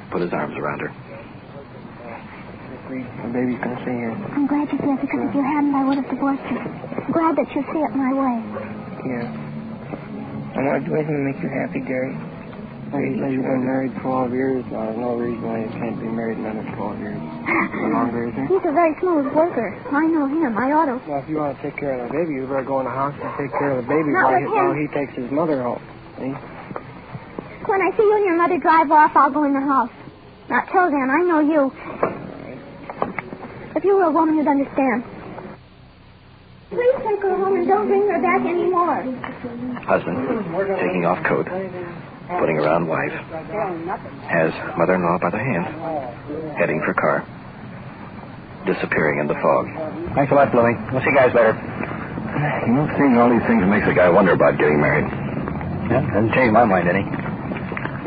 put his arms around her. The baby's going to stay here. I'm glad you're here, because if you hadn't, I would have divorced you. I'm glad that you see it my way. Yeah. I want to do anything to make you happy, Gary. You've been married 12 years. There's no reason why you can't be married another 12 years. No longer, is there? He's a very smooth worker. I know him. I ought to. Well, if you want to take care of the baby, you better go in the house and take care of the baby Not while he takes his mother home. See? When I see you and your mother drive off, I'll go in the house. Now, till then, I know you. If you were a woman, you'd understand. Please take her home and don't bring her back anymore. Husband, taking off coat, putting her on wife, has mother-in-law by the hand, heading for car, disappearing in the fog. Thanks a lot, Fleming. We'll see you guys later. You know, seeing all these things makes a guy wonder about getting married. Yeah, doesn't change my mind any.